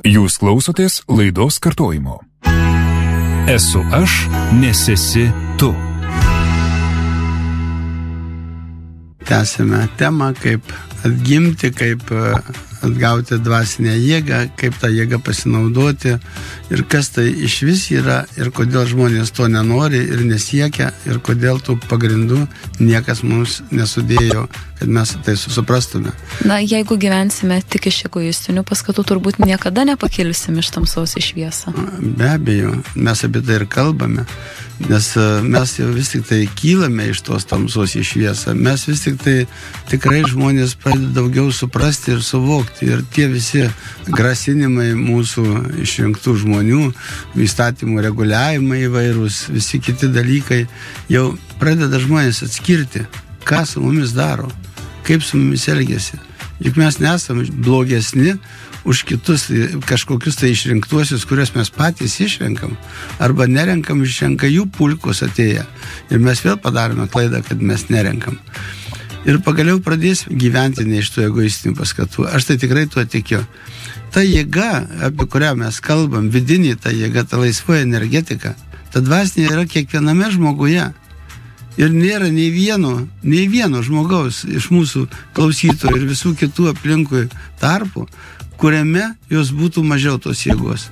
Jūs klausotės laidos kartojimo. Esu aš, nes esi tu. Tęsime temą, kaip atgimti, kaip atgauti dvasinę jėgą, kaip tą jėgą pasinaudoti ir kas tai iš vis yra ir kodėl žmonės to nenori ir nesiekia ir kodėl tų pagrindų niekas mums nesudėjo, kad mes tai suprastume. Na, jeigu gyvensime tik iš egoistinių paskatų, turbūt niekada nepakilsim iš tamsos į šviesą. Be abejo, mes apie tai ir kalbame, nes mes jau vis tik tai kylame iš tos tamsos į šviesą. Mes vis tik tai tikrai žmonės pradeda daugiau suprasti ir suvokti. Ir tie visi grasinimai mūsų išrinktų žmonių, įstatymų reguliavimai įvairūs, visi kiti dalykai, jau pradeda žmonės atskirti, ką su mumis daro, kaip su mumis elgiasi. Juk mes nesame blogesni už kitus kažkokius tai išrinktuosius, kuriuos mes patys išrenkam, arba nerenkam, išrenka jų pulkus atėję. Ir mes vėl padarome klaidą, kad mes nerenkam. Ir pagaliau pradės gyventi ne iš tų egoistinių paskatų. Aš tai tikrai tuo tikiu. Ta jėga, apie kurią mes kalbam, vidinė ta jėga, ta laisvoji energetika, ta dvasinė yra kiekviename žmoguje. Ir nėra nei vieno žmogaus iš mūsų klausytojų ir visų kitų aplinkui tarpų, kuriame jos būtų mažiau tos jėgos.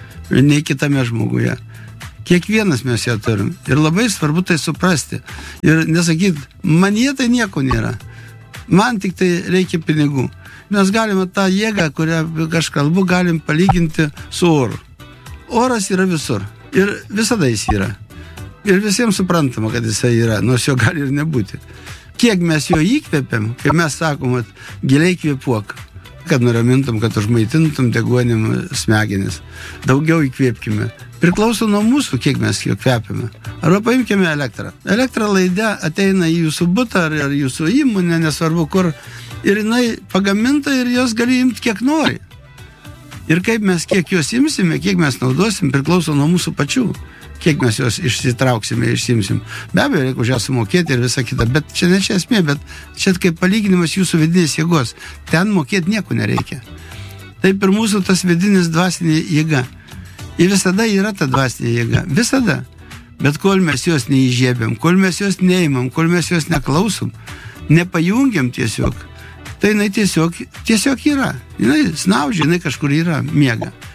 Nei kitame žmoguje. Kiekvienas mes ją turim. Ir labai svarbu tai suprasti. Ir nesakyti, man jie tai nieko nėra. Man tik tai reikia pinigų. Mes galime tą jėgą, kurią aš kalbu, galim palyginti su oru. Oras yra visur. Ir visada jis yra. Ir visiems suprantama, kad jisai yra, nors jo gali ir nebūti. Kiek mes jo įkvėpiam, kai mes sakom, giliai kvėpuok, kad nuramintum, kad užmaitintum deguonim smegenis. Daugiau įkvėpkime. Priklauso nuo mūsų, kiek mes jo kvepiame. Arba paimkime elektrą. Elektra laide ateina į jūsų butą ar jūsų įmonę, nesvarbu kur, ir jinai pagaminta ir jos gali imti kiek nori. Ir kaip mes kiek jos imsime, kiek mes naudosim, priklauso nuo mūsų pačių. Kiek mes jos išsitrauksime, išsimsim. Be abejo, reikia už ją sumokėti ir visą kitą. Bet čia ne čia esmė, bet čia kaip palyginimas jūsų vidinės jėgos. Ten mokėti nieko nereikia. Taip ir mūsų tas vidinis dvasinė jėga. Ir visada yra ta dvasinė jėga. Visada. Bet kol mes jos neįžiebėm, kol mes jos neimam, kol mes jos neklausom, nepajungiam tiesiog, tai jinai tiesiog yra. Jinai snaudžia, jinai kažkur yra, miega.